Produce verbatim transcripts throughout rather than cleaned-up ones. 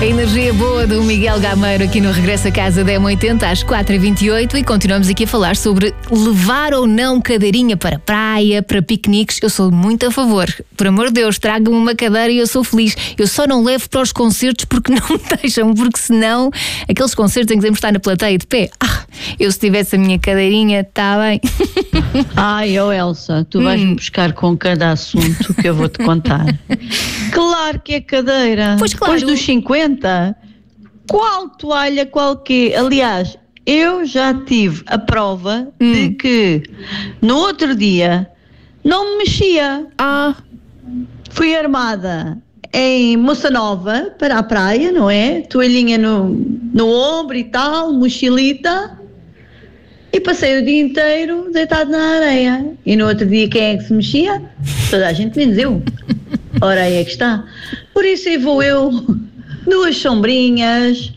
A energia boa do Miguel Gameiro aqui no Regresso a Casa da M oitenta às quatro e vinte e oito e continuamos aqui a falar sobre levar ou não cadeirinha para praia, para piqueniques. Eu sou muito a favor. Por amor de Deus, tragam-me uma cadeira e eu sou feliz. Eu só não levo para os concertos porque não me deixam, porque senão aqueles concertos em que devemos estar na plateia de pé. Ah, eu se tivesse a minha cadeirinha, está bem. Ai, oh Elsa, tu vais-me buscar com cada assunto que eu vou-te contar. Claro que é cadeira. Pois claro. Depois dos cinquenta, qual toalha, qual quê? Aliás, eu já tive a prova hum. de que no outro dia não me mexia. Ah. Fui armada em Moça Nova para a praia, não é? Toalhinha no, no ombro e tal, mochilita. E passei o dia inteiro deitado na areia. E no outro dia quem é que se mexia? Toda a gente menos eu. Ora aí é que está. Por isso aí vou eu, duas sombrinhas,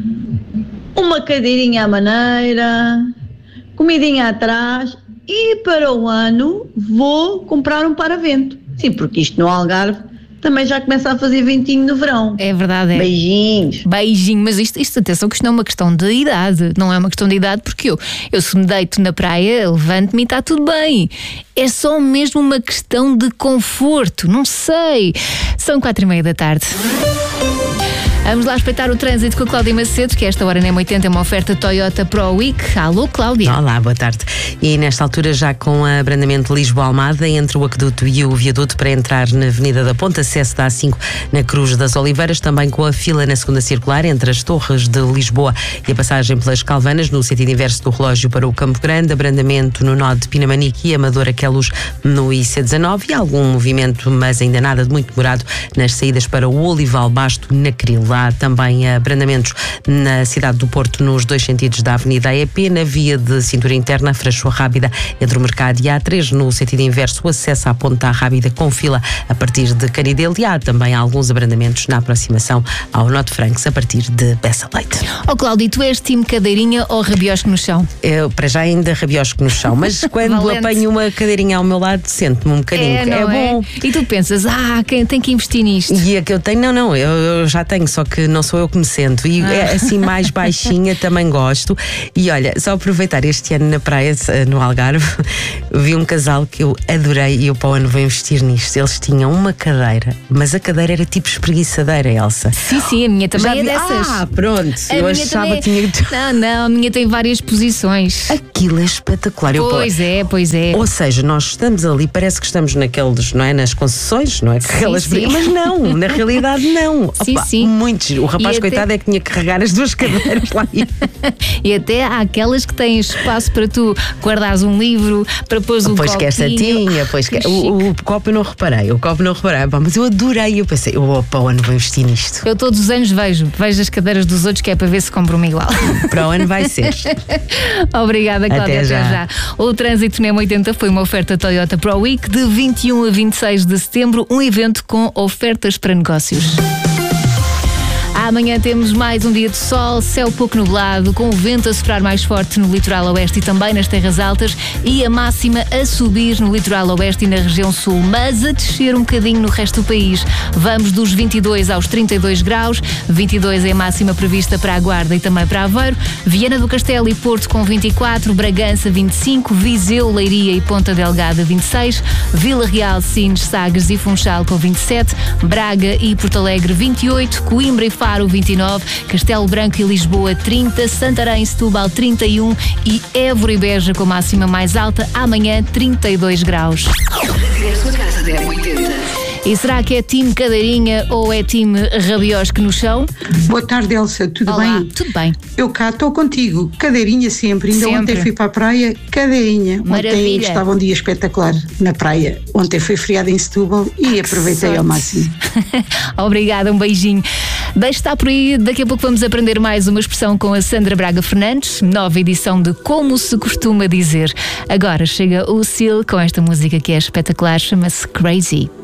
uma cadeirinha à maneira, comidinha atrás e para o ano vou comprar um paravento. Sim, porque isto no Algarve também já começa a fazer ventinho no verão. É verdade, é. Beijinhos. Beijinho, mas isto, isto atenção que isto não é uma questão de idade. Não é uma questão de idade porque eu, eu se me deito na praia, levanto-me e está tudo bem. É só mesmo uma questão de conforto, não sei. São quatro e meia da tarde. Vamos lá respeitar o trânsito com a Cláudia Macedo, que esta hora na M oitenta é uma oferta Toyota Pro Week. Alô, Cláudia. Olá, boa tarde. E nesta altura já com a abrandamento Lisboa-Almada, entre o aqueduto e o viaduto para entrar na Avenida da Ponta, acesso da A cinco na Cruz das Oliveiras, também com a fila na segunda circular entre as Torres de Lisboa e a passagem pelas Calvanas, no sentido inverso do relógio para o Campo Grande, abrandamento no nó de Pinamanique e Amadora Queluz no I C dezanove e algum movimento, mas ainda nada de muito demorado, nas saídas para o Olival Basto, na Cril. Há também abrandamentos na cidade do Porto nos dois sentidos da Avenida A E P, na via de cintura interna, Freixo Rábida entre o Mercado e a A três, no sentido inverso, o acesso à Ponta Rábida com fila a partir de Canidelo e há também alguns abrandamentos na aproximação ao Norte Franks a partir de Bessa Leite. Oh Cláudio, tu és time cadeirinha ou rabiosco no chão? Eu, para já, ainda rabiosco no chão, mas quando Valente. apanho uma cadeirinha ao meu lado, sento-me um bocadinho. É, não é bom. É? E tu pensas, ah, quem tem que investir nisto? E a que eu tenho, não, não, eu, eu já tenho, só que não sou eu que me sento. E é assim mais baixinha, também gosto. E olha, só aproveitar este ano na praia, no Algarve, vi um casal que eu adorei e eu para o ano vou investir nisto. Eles tinham uma cadeira, mas a cadeira era tipo espreguiçadeira, Elsa. Sim, sim, a minha também já é vi... dessas. Ah, pronto. A eu minha achava também... que tinha. Não, não, a minha tem várias posições. Aquilo é espetacular. Pois eu... é, pois é. Ou seja, nós estamos ali, parece que estamos naqueles, não é? Nas concessões, não é? Aquelas... Sim, sim. Mas não, na realidade não. Sim, Opa, sim. Muitos. O rapaz, E coitado, até... é que tinha que carregar as duas cadeiras lá. E até há aquelas que têm espaço para tu guardares um livro, para pôr um pois copinho. que esta tinha, pois que... que o, o copo eu não reparei, o copo não reparei, pá, mas eu adorei, eu pensei, eu para o ano vou investir nisto. Eu todos os anos vejo, vejo as cadeiras dos outros que é para ver se compro uma igual. Para o ano vai ser. Obrigada, Cláudia. Até já. Até já. O Trânsito na M oitenta foi uma oferta Toyota Pro Week de vinte e um a vinte e seis de setembro, um evento com ofertas para negócios. Amanhã temos mais um dia de sol, céu pouco nublado, com o vento a soprar mais forte no litoral oeste e também nas terras altas e a máxima a subir no litoral oeste e na região sul, mas a descer um bocadinho no resto do país. Vamos dos vinte e dois aos trinta e dois graus, vinte e dois é a máxima prevista para a Guarda e também para Aveiro, Viana do Castelo e Porto com vinte e quatro, Bragança vinte e cinco, Viseu, Leiria e Ponta Delgada vinte e seis, Vila Real, Sines, Sagres e Funchal com vinte e sete, Braga e Porto Alegre vinte e oito, Coimbra e Faro vinte e nove, Castelo Branco e Lisboa trinta, Santarém e Setúbal trinta e um e Évora e Beja com máxima mais alta, amanhã trinta e dois graus. Regresso a casa da M oitenta. E será que é time cadeirinha ou é time rabiosque no chão? Boa tarde, Elsa, tudo Olá, bem? tudo bem. Eu cá estou contigo, cadeirinha sempre, ainda Sempre. ontem fui para a praia, cadeirinha. Maravilha. Ontem estava um dia espetacular na praia, ontem foi feriado em Setúbal e aproveitei sorte. ao máximo. Obrigada, um beijinho. Deixe estar por aí, daqui a pouco vamos aprender mais uma expressão com a Sandra Braga Fernandes, nova edição de Como se costuma dizer. Agora chega o Seal com esta música que é espetacular, chama-se Crazy.